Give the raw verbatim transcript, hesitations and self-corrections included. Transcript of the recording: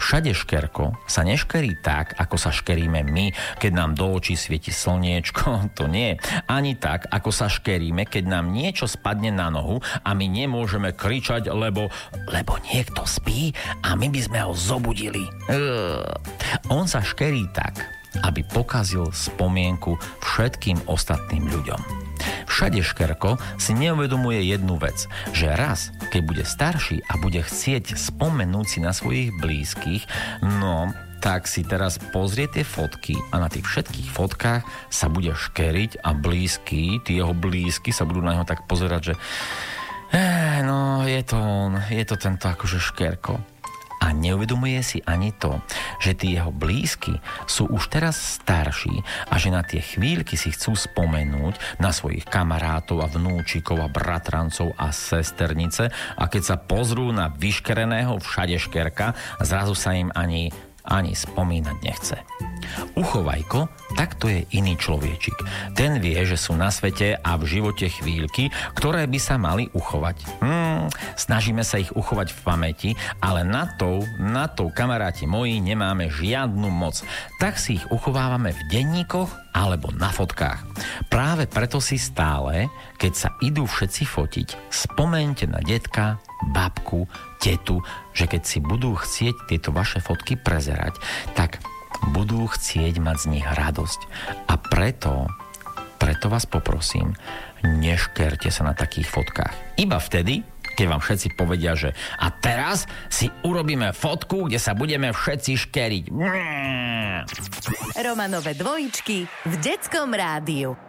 Všade škerko sa neškerí tak, ako sa škeríme my, keď nám do očí svieti slniečko, to nie. Ani tak, ako sa škeríme, keď nám niečo spadne na nohu a my nemôžeme kričať, lebo, lebo niekto spí a my by sme ho zobudili. Ugh. On sa škerí tak, aby pokazil spomienku všetkým ostatným ľuďom. Všade škerko si neuvedomuje jednu vec, že raz, keď bude starší a bude chcieť spomenúť si na svojich blízkych, no, tak si teraz pozrie tie fotky a na tých všetkých fotkách sa bude škeriť a blízky, tí jeho blízky sa budú na neho tak pozerať, že eh, no, je to on, je to tento akože škerko. A neuvedomuje si ani to, že tí jeho blízky sú už teraz starší a že na tie chvíľky si chcú spomenúť na svojich kamarátov a vnúčikov a bratrancov a sesternice a keď sa pozrú na vyškereného všadeškerka, zrazu sa im ani, ani spomínať nechce. Uchovajko, tak to je iný človečik. Ten vie, že sú na svete a v živote chvíľky, ktoré by sa mali uchovať. Hmm, snažíme sa ich uchovať v pamäti, ale na to, na to, kamaráti moji, nemáme žiadnu moc. Tak si ich uchovávame v denníkoch alebo na fotkách. Práve preto si stále, keď sa idú všetci fotiť, spomeňte na detka, babku, tetu, že keď si budú chcieť tieto vaše fotky prezerať, tak budú chcieť mať z nich radosť. A preto, preto vás poprosím, neškerte sa na takých fotkách. Iba vtedy, keď vám všetci povedia, že a teraz si urobíme fotku, kde sa budeme všetci škeriť. Romanové dvojičky v Detskom rádiu.